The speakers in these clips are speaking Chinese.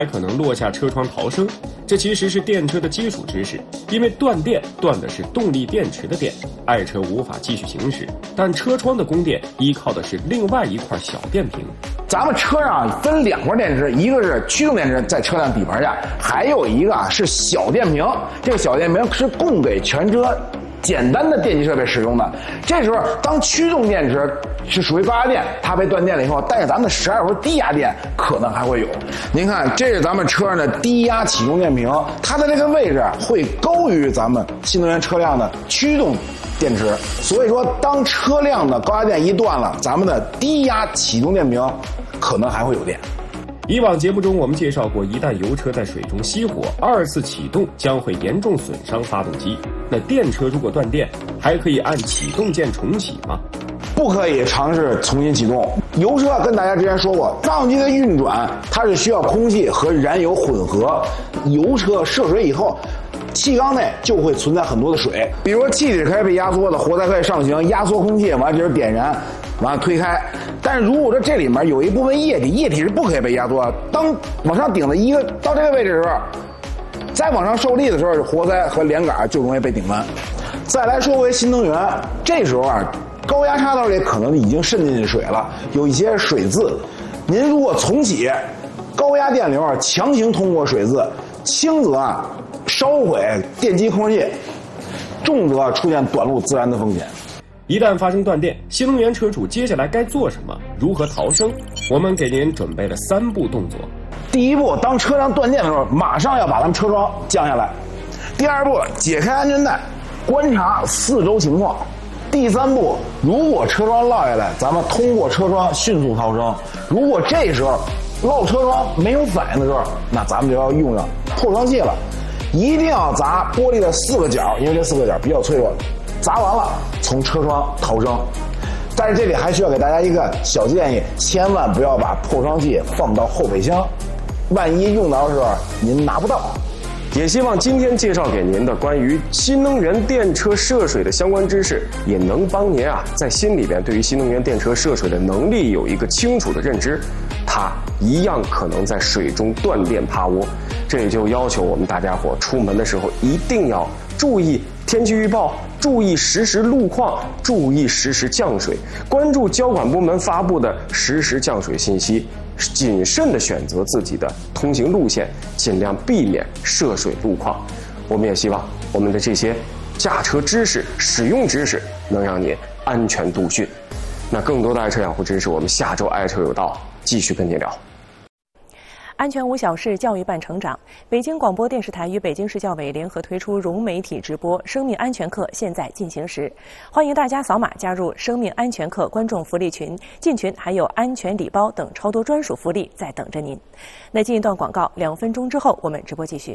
还可能落下车窗逃生。这其实是电车的基础知识，因为断电断的是动力电池的电，爱车无法继续行驶，但车窗的供电依靠的是另外一块小电瓶。 咱们车上分2块电池，一个是驱动电池在车辆底盘下，还有一个是小电瓶。这个小电瓶是供给全车简单的电气设备使用的。这时候当驱动电池是属于高压电，它被断电了以后，但是咱们的12伏低压电可能还会有。您看，这是咱们车上的低压启动电瓶，它的这个位置会高于咱们新能源车辆的驱动电池，所以说当车辆的高压电一断了，咱们的低压启动电瓶可能还会有电。 以往节目中我们介绍过，一旦油车在水中熄火，2次启动将会严重损伤发动机。那电车如果断电，还可以按启动键重启吗？ 不可以尝试重新启动。油车跟大家之前说过，发动机的运转它是需要空气和燃油混合，油车涉水以后，气缸内就会存在很多的水，比如说气体可以被压缩的，活塞可以上行，压缩空气，完了就是点燃，完了推开。但是如果说这里面有一部分液体，液体是不可以被压缩的，当往上顶的一个到这个位置的时候，再往上受力的时候，活塞和连杆就容易被顶翻。再来说回新能源，这时候高压插头里可能已经渗进去水了，有一些水渍。您如果重启，高压电流强行通过水渍，轻则烧毁电机控制器，重则出现短路自燃的风险。 一旦发生断电，新能源车主接下来该做什么？如何逃生？我们给您准备了3步动作。 第一步，当车辆断电的时候，马上要把咱们车窗降下来。第2步，解开安全带，观察4周情况。第3步，如果车窗落下来，咱们通过车窗迅速逃生。如果这时候落车窗没有反应的时候，那咱们就要用上破窗器了。一定要砸玻璃的4个角，因为这4个角比较脆弱，砸完了从车窗逃生。但是这里还需要给大家一个小建议，千万不要把破窗器放到后备箱，万一用到的时候您拿不到。 也希望今天介绍给您的关于新能源电车涉水的相关知识，也能帮您在心里边对于新能源电车涉水的能力有一个清楚的认知。它一样可能在水中断电趴窝，这也就要求我们大家伙出门的时候一定要注意天气预报，注意实时路况，注意实时降水，关注交管部门发布的实时降水信息，谨慎地选择自己的通行路线，尽量避免涉水路况。我们也希望我们的这些驾车知识、使用知识能让你安全度汛。那更多的爱车养护知识，我们下周爱车有道继续跟您聊。 安全无小事，教育伴成长。北京广播电视台与北京市教委联合推出融媒体直播生命安全课现在进行时，欢迎大家扫码加入生命安全课观众福利群，进群还有安全礼包等超多专属福利在等着您。那进一段广告，2分钟之后我们直播继续。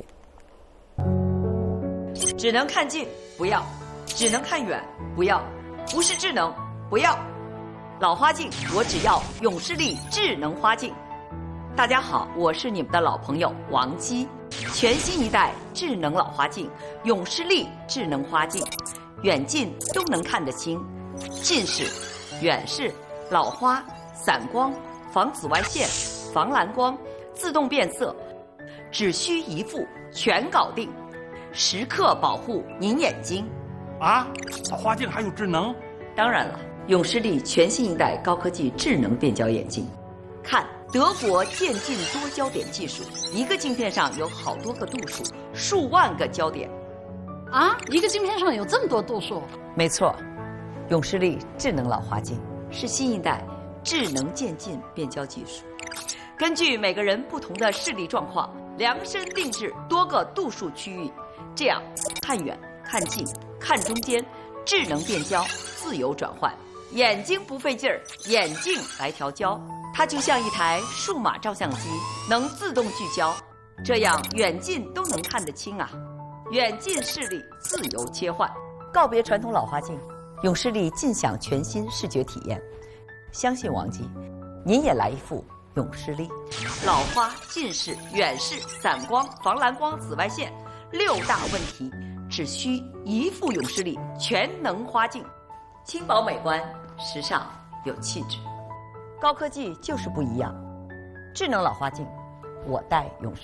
只能看近不要，只能看远不要，不是智能不要。老花镜我只要永视力智能花镜。大家好，我是你们的老朋友王姬。全新一代智能老花镜永视力智能花镜，远近都能看得清，近视、远视、老花、散光、防紫外线、防蓝光、自动变色，只需一副全搞定，时刻保护您眼睛。 啊，老花镜还有智能？ 当然了，永视力全新一代高科技智能变焦眼镜，看德国渐进多焦点技术，一个镜片上有好多个度数，数万个焦点。 啊，一个镜片上有这么多度数？ 没错，永视力智能老花镜是新一代智能渐进变焦技术，根据每个人不同的视力状况，量身定制多个度数区域，这样看远、看近、看中间，智能变焦自由转换，眼睛不费劲儿，眼镜来调焦。它就像一台数码照相机，能自动聚焦，这样远近都能看得清啊！远近视力自由切换，告别传统老花镜，永视力尽享全新视觉体验。相信王姬，您也来一副永视力。老花、近视、远视、散光、防蓝光、紫外线6大问题，只需一副永视力全能花镜，轻薄美观，时尚有气质。高科技就是不一样，智能老花镜，我戴永视。